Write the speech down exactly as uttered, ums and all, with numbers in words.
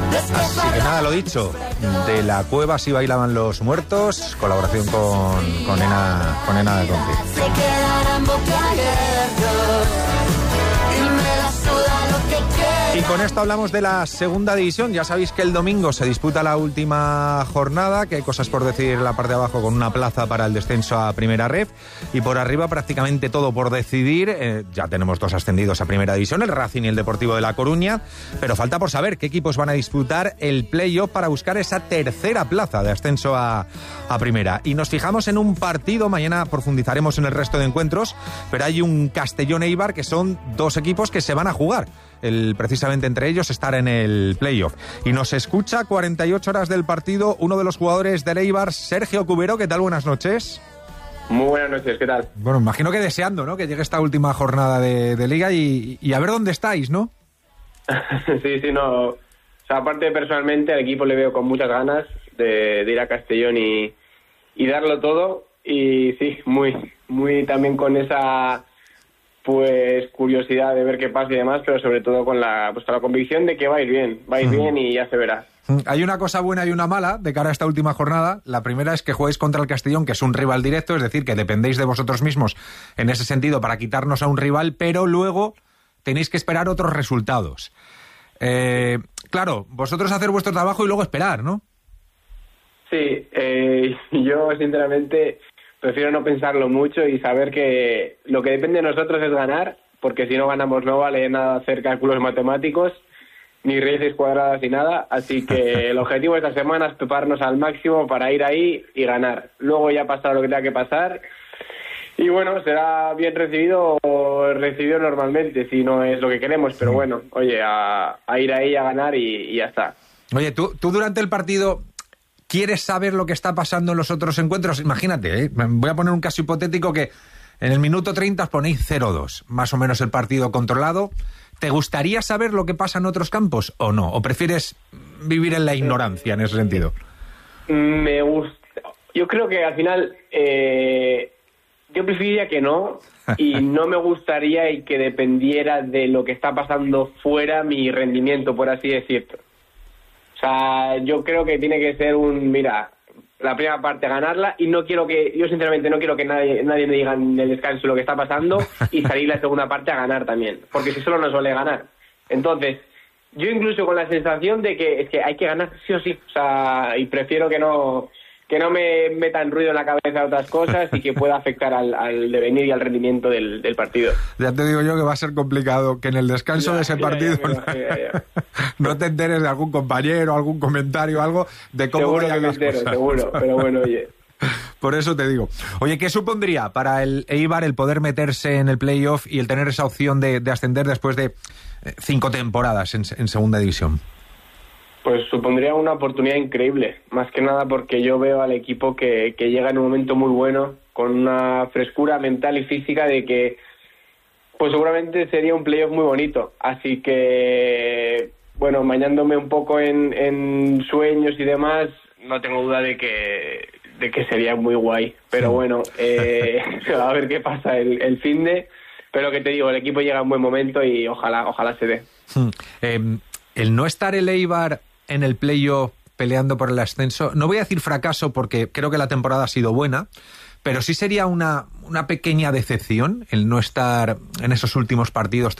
Así que nada, lo dicho, de la cueva si bailaban los muertos, colaboración con, con Ena, con Ena del Conti. Se quedarán boquiabiertos y me la suda lo que quiera. Y con esto hablamos de la segunda división. Ya sabéis que el domingo se disputa la última jornada, que hay cosas por decidir en la parte de abajo con una plaza para el descenso a Primera Ref, y por arriba prácticamente todo por decidir. Eh, ya tenemos dos ascendidos a Primera División, el Racing y el Deportivo de La Coruña, pero falta por saber qué equipos van a disputar el playoff para buscar esa tercera plaza de ascenso a, a Primera. Y nos fijamos en un partido, mañana profundizaremos en el resto de encuentros, pero hay un Castellón-Eibar que son dos equipos que se van a jugar el, precisamente entre ellos estar en el playoff. Y nos escucha cuarenta y ocho horas del partido uno de los jugadores del Eibar, Sergio Cubero. ¿Qué tal? Buenas noches. Muy buenas noches, ¿qué tal? Bueno, imagino que deseando, ¿no?, que llegue esta última jornada de, de Liga y, y a ver dónde estáis, ¿no? sí, sí, no. O sea, aparte, personalmente, al equipo le veo con muchas ganas de, de ir a Castellón y, y darlo todo. Y sí, muy, muy también con esa... pues curiosidad de ver qué pasa y demás, pero sobre todo con la, pues con la convicción de que va a ir bien, va a ir mm. bien y ya se verá. Hay una cosa buena y una mala de cara a esta última jornada. La primera es que jugáis contra el Castellón, que es un rival directo, es decir, que dependéis de vosotros mismos en ese sentido para quitarnos a un rival, pero luego tenéis que esperar otros resultados. Eh, claro, vosotros hacer vuestro trabajo y luego esperar, ¿no? Sí, eh, yo sinceramente... prefiero no pensarlo mucho y saber que lo que depende de nosotros es ganar, porque si no ganamos no vale nada hacer cálculos matemáticos, ni raíces cuadradas ni nada, así que el objetivo de esta semana es prepararnos al máximo para ir ahí y ganar. Luego ya pasará lo que tenga que pasar y bueno, será bien recibido o recibido normalmente si no es lo que queremos, pero bueno, oye, a, a ir ahí a ganar y, y ya está. Oye, tú, tú durante el partido... ¿quieres saber lo que está pasando en los otros encuentros? Imagínate, ¿eh? Voy a poner un caso hipotético que en el minuto treinta os ponéis cero dos, más o menos el partido controlado. ¿Te gustaría saber lo que pasa en otros campos o no? ¿O prefieres vivir en la ignorancia en ese sentido? Me gusta. Yo creo que al final eh, yo preferiría que no, y no me gustaría y que dependiera de lo que está pasando fuera mi rendimiento, por así decirlo. O sea, yo creo que tiene que ser un, mira, la primera parte ganarla, y no quiero que, yo sinceramente no quiero que nadie nadie me diga en el descanso lo que está pasando y salir la segunda parte a ganar también, porque si solo no suele ganar. Entonces, yo incluso con la sensación de que es que hay que ganar sí o sí, o sea, y prefiero que no que no me metan ruido en la cabeza otras cosas y que pueda afectar al, al devenir y al rendimiento del, del partido. Ya te digo yo que va a ser complicado que en el descanso ya, de ese ya, partido ya, ya, ya, ya. no te enteres de algún compañero, algún comentario, algo de cómo seguro vayan que me las entero, cosas. Seguro, pero bueno, oye. Por eso te digo. Oye, ¿qué supondría para el Eibar el poder meterse en el playoff y el tener esa opción de, de ascender después de eh, cinco temporadas en, en segunda división? Pues supondría una oportunidad increíble, más que nada porque yo veo al equipo que, que llega en un momento muy bueno, con una frescura mental y física de que pues seguramente sería un playoff muy bonito. Así que, bueno, bañándome un poco en, en sueños y demás, no tengo duda de que, de que sería muy guay. Pero bueno, eh, a ver qué pasa el, el finde, pero que te digo, el equipo llega en buen momento y ojalá, ojalá se dé. Hmm. Eh, el no estar el Eibar en el playoff peleando por el ascenso, no voy a decir fracaso porque creo que la temporada ha sido buena, pero sí sería una, una pequeña decepción el no estar en esos últimos partidos